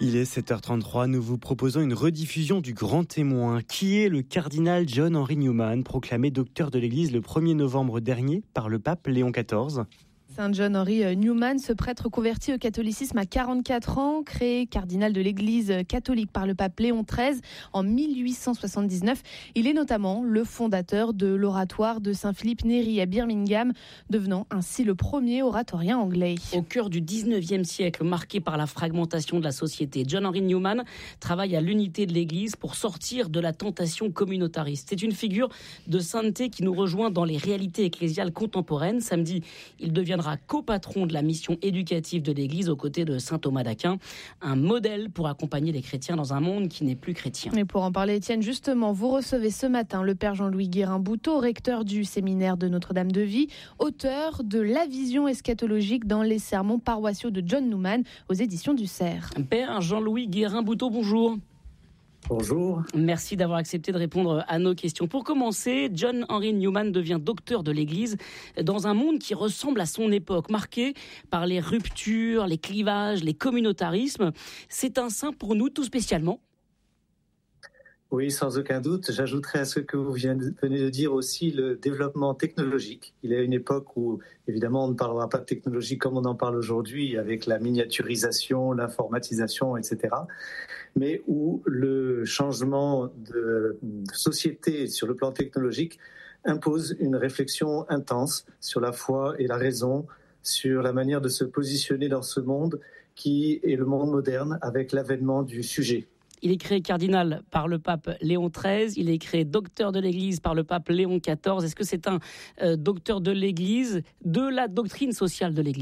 Il est 7h33, nous vous proposons une rediffusion du Grand Témoin. Qui est le cardinal John Henry Newman, proclamé docteur de l'Église le 1er novembre dernier par le pape Léon XIV ? Saint John Henry Newman, ce prêtre converti au catholicisme à 44 ans, créé cardinal de l'Église catholique par le pape Léon XIII en 1879. Il est notamment le fondateur de l'oratoire de Saint-Philippe Néri à Birmingham, devenant ainsi le premier oratorien anglais. Au cœur du 19e siècle, marqué par la fragmentation de la société, John Henry Newman travaille à l'unité de l'Église pour sortir de la tentation communautariste. C'est une figure de sainteté qui nous rejoint dans les réalités ecclésiales contemporaines. Samedi, il deviendra copatron de la mission éducative de l'Église aux côtés de saint Thomas d'Aquin, un modèle pour accompagner les chrétiens dans un monde qui n'est plus chrétien. Et pour en parler, Étienne, justement, vous recevez ce matin le père Jean-Louis Guérin-Bouteau, recteur du séminaire de Notre-Dame-de-Vie, auteur de La vision eschatologique dans les sermons paroissiaux de John Newman aux éditions du Cerf. Père Jean-Louis Guérin-Bouteau, bonjour. Bonjour. Merci d'avoir accepté de répondre à nos questions. Pour commencer, John Henry Newman devient docteur de l'Église dans un monde qui ressemble à son époque, marqué par les ruptures, les clivages, les communautarismes. C'est un saint pour nous tout spécialement. Oui, sans aucun doute. J'ajouterais à ce que vous venez de dire aussi le développement technologique. Il y a une époque où, évidemment, on ne parlera pas de technologie comme on en parle aujourd'hui, avec la miniaturisation, l'informatisation, etc. Mais où le changement de société sur le plan technologique impose une réflexion intense sur la foi et la raison, sur la manière de se positionner dans ce monde qui est le monde moderne avec l'avènement du sujet. Il est créé cardinal par le pape Léon XIII, il est créé docteur de l'Église par le pape Léon XIV. Est-ce que c'est un docteur de l'Église, de la doctrine sociale de l'Église ?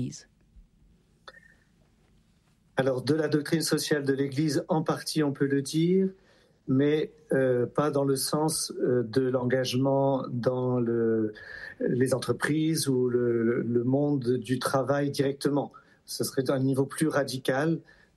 Alors, de la doctrine sociale de l'Église, en partie, on peut le dire, mais pas dans le sens de l'engagement dans les entreprises ou le monde du travail directement. Ce serait un niveau plus radical.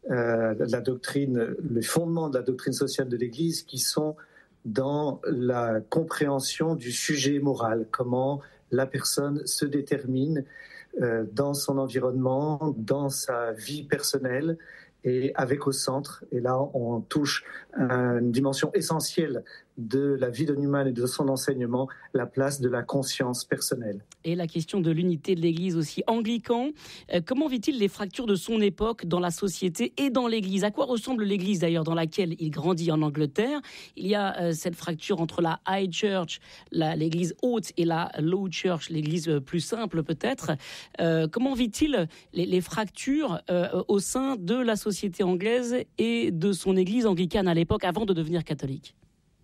La doctrine, les fondements de la doctrine sociale de l'Église qui sont dans la compréhension du sujet moral, comment la personne se détermine dans son environnement, dans sa vie personnelle et avec au centre, et là on touche à une dimension essentielle de la vie de Newman et de son enseignement, la place de la conscience personnelle. Et la question de l'unité de l'Église aussi. Anglican, comment vit-il les fractures de son époque dans la société et dans l'Église ? À quoi ressemble l'Église d'ailleurs dans laquelle il grandit en Angleterre ? Il y a cette fracture entre la High Church, l'Église haute, et la Low Church, l'Église plus simple peut-être. Comment vit-il les fractures au sein de la société anglaise et de son Église anglicane à l'époque avant de devenir catholique ?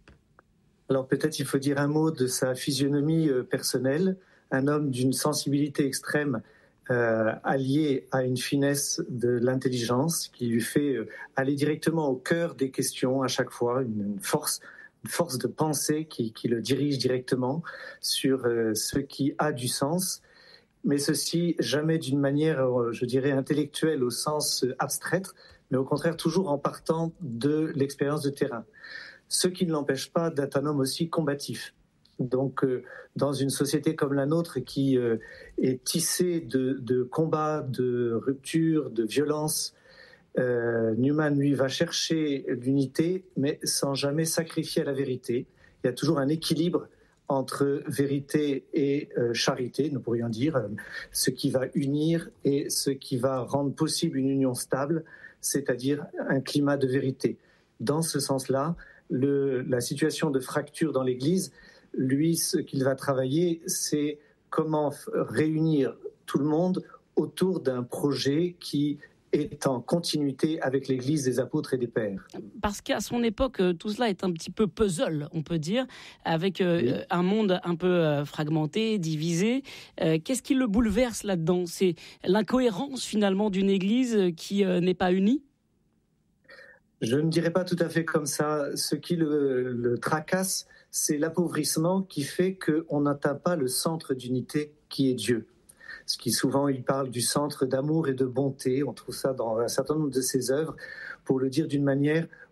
Alors peut-être il faut dire un mot de sa physionomie personnelle, un homme d'une sensibilité extrême alliée à une finesse de l'intelligence qui lui fait aller directement au cœur des questions à chaque fois, une force de pensée qui le dirige directement sur ce qui a du sens, mais ceci jamais d'une manière, je dirais, intellectuelle au sens abstrait, mais au contraire toujours en partant de l'expérience de terrain. Ce qui ne l'empêche pas d'être un homme aussi combatif. Donc, dans une société comme la nôtre qui est tissée de combats, de ruptures, de violences, Newman, lui, va chercher l'unité, mais sans jamais sacrifier à la vérité. Il y a toujours un équilibre entre vérité et charité, nous pourrions dire, ce qui va unir et ce qui va rendre possible une union stable, c'est-à-dire un climat de vérité. Dans ce sens-là, la situation de fracture dans l'Église, lui, ce qu'il va travailler, c'est comment réunir tout le monde autour d'un projet qui est en continuité avec l'Église des apôtres et des pères. Parce qu'à son époque, tout cela est un petit peu puzzle, on peut dire, avec un monde un peu fragmenté, divisé. Qu'est-ce qui le bouleverse là-dedans ? C'est l'incohérence finalement d'une Église qui n'est pas unie ? Je ne dirais pas tout à fait comme ça. Ce qui le tracasse, c'est l'appauvrissement qui fait qu'on n'atteint pas le centre d'unité qui est Dieu. Ce qui souvent, il parle du centre d'amour et de bonté. On trouve ça dans un certain nombre de ses œuvres, pour le dire d'une manière